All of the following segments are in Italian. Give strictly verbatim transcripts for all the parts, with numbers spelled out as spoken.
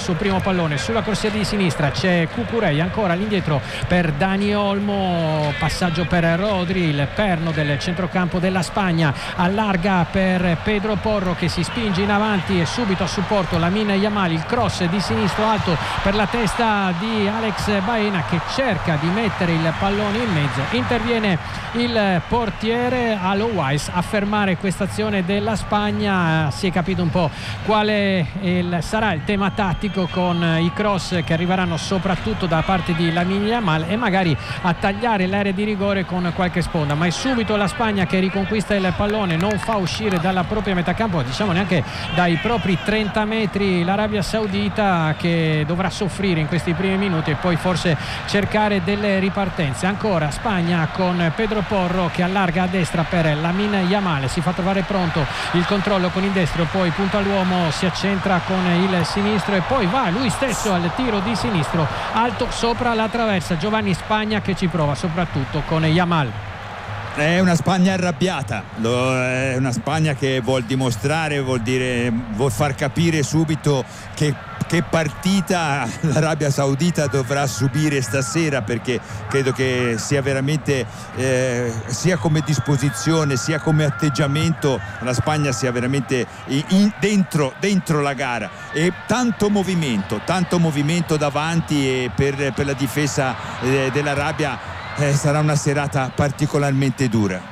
suo primo pallone sulla corsia di sinistra, c'è Cucurella ancora all'indietro per Dani Olmo, passaggio per Rodri, il perno del centrocampo della Spagna, allarga per Pedro Porro che si spinge in avanti e subito a supporto Lamine Yamal, il cross di sinistro alto per la testa di Alex Baena che cerca di mettere il pallone in mezzo, interviene il portiere Alois a fermare questa azione della Spagna. Si è capito un po' quale il, sarà il tema tattico con i cross che arriveranno soprattutto da parte di Lamine Yamal e magari a tagliare l'area di rigore con qualche sponda, ma è subito la Spagna che riconquista il pallone, non fa uscire dalla propria metà campo, diciamo neanche dai propri trenta metri l'Arabia Saudita, che dovrà soffrire in questi primi minuti e poi forse cercare delle ripartenze. Ancora Spagna con Pedro Porro che allarga a destra per Lamine Yamal, si fa trovare pronto il controllo con il destro, poi punta all'uomo, si accentra con il sinistro e poi va lui stesso al tiro di sinistro alto sopra la traversa. Giovanni, Spagna che ci prova soprattutto con Yamal. È una Spagna arrabbiata, è una Spagna che vuol dimostrare, vuol dire, vuol far capire subito che, che partita l'Arabia Saudita dovrà subire stasera, perché credo che sia veramente eh, sia come disposizione sia come atteggiamento la Spagna sia veramente in, dentro, dentro la gara, e tanto movimento, tanto movimento davanti, e per, per la difesa eh, dell'Arabia Eh, sarà una serata particolarmente dura.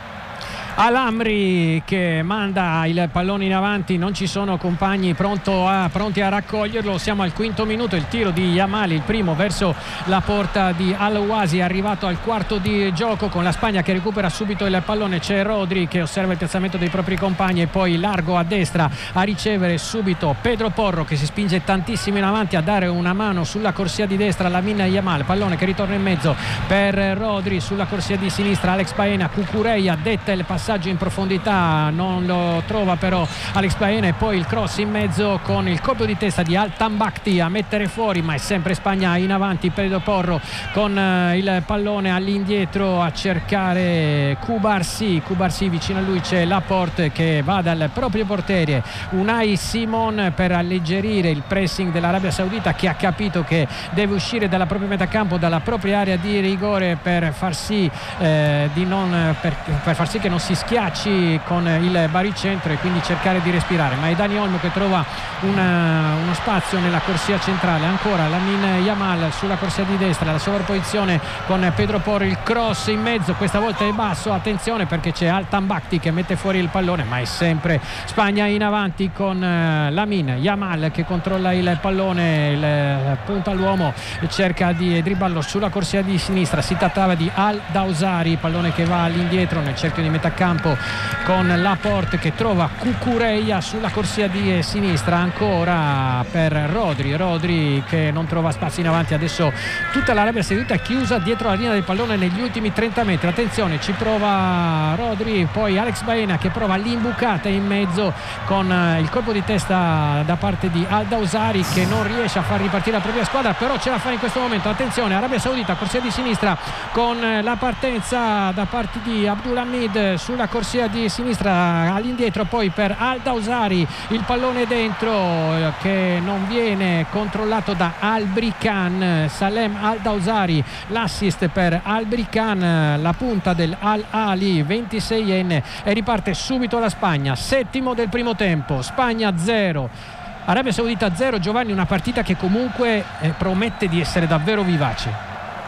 Al-Amri che manda il pallone in avanti, non ci sono compagni pronto a, pronti a raccoglierlo. Siamo al quinto minuto, il tiro di Yamal, il primo verso la porta di Al-Wasi, è arrivato al quarto di gioco con la Spagna che recupera subito il pallone. C'è Rodri che osserva il piazzamento dei propri compagni e poi largo a destra a ricevere subito Pedro Porro che si spinge tantissimo in avanti a dare una mano sulla corsia di destra alla Lamine Yamal, pallone che ritorna in mezzo per Rodri sulla corsia di sinistra. Alex Baena, Cucurella detta il passaggio in profondità, non lo trova però Alex Baena, e poi il cross in mezzo con il colpo di testa di Al-Tambakti a mettere fuori, ma è sempre Spagna in avanti. Pedro Porro con uh, il pallone all'indietro a cercare Cubarsi, Cubarsi vicino a lui c'è Laporte che va dal proprio portiere Unai Simon per alleggerire il pressing dell'Arabia Saudita, che ha capito che deve uscire dalla propria metà campo, dalla propria area di rigore per far sì eh, di non per, per far sì che non si schiacci con il baricentro e quindi cercare di respirare. Ma è Dani Olmo che trova una, uno spazio nella corsia centrale. Ancora Lamine Yamal sulla corsia di destra, la sovrapposizione con Pedro Porro, il cross in mezzo, questa volta è basso, attenzione perché c'è Al-Tambakti che mette fuori il pallone, ma è sempre Spagna in avanti con Lamine Yamal che controlla il pallone, il punta all'uomo e cerca di dribblarlo sulla corsia di sinistra. Si trattava di Al-Dawsari, pallone che va all'indietro nel cerchio di metà campo con Laporte che trova Cucurella sulla corsia di sinistra. Ancora per Rodri, Rodri che non trova spazio in avanti. Adesso tutta l'Arabia Saudita chiusa dietro la linea del pallone negli ultimi trenta metri. Attenzione, ci prova Rodri, poi Alex Baena che prova l'imbucata in mezzo con il colpo di testa da parte di Al-Dawsari che non riesce a far ripartire la propria squadra, però ce la fa in questo momento. Attenzione, Arabia Saudita corsia di sinistra con la partenza da parte di Abdulhamid sulla corsia di sinistra, all'indietro poi per Al-Dawsari, il pallone dentro che non viene controllato da Al-Brikan. Salem Al-Dawsari, l'assist per Al-Brikan, la punta del Al-Ali, ventiseienne, e riparte subito la Spagna. Settimo del primo tempo, Spagna zero Arabia Saudita zero. Giovanni, una partita che comunque eh, promette di essere davvero vivace.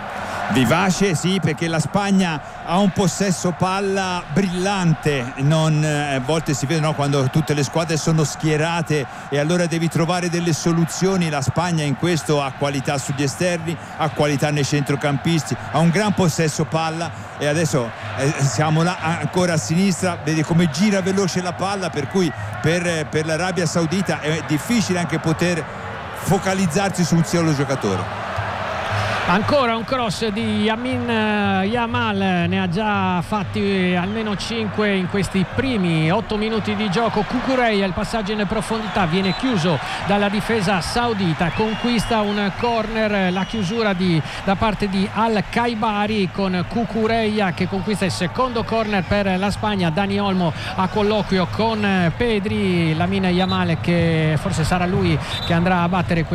Vivace sì, perché la Spagna ha un possesso palla brillante, non, eh, a volte si vede no, quando tutte le squadre sono schierate e allora devi trovare delle soluzioni. La Spagna in questo ha qualità sugli esterni, ha qualità nei centrocampisti, ha un gran possesso palla, e adesso eh, siamo là ancora a sinistra, vedi come gira veloce la palla, per cui per, per l'Arabia Saudita è difficile anche poter focalizzarsi su un solo giocatore. Ancora un cross di Yamin Yamal, ne ha già fatti almeno cinque in questi primi otto minuti di gioco. Cucurella, il passaggio in profondità viene chiuso dalla difesa saudita, conquista un corner, la chiusura di, da parte di Al-Khaibari con Cucurella che conquista il secondo corner per la Spagna. Dani Olmo a colloquio con Pedri, Lamine Yamal che forse sarà lui che andrà a battere